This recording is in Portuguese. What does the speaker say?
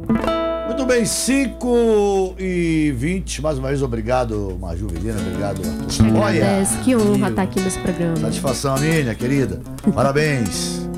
Muito bem, 5h20. Mais uma vez, obrigado, Maju Vilhena. Obrigado, Arthur. Agradeço. Que honra estar aqui nesse programa. Satisfação minha, querida. Parabéns.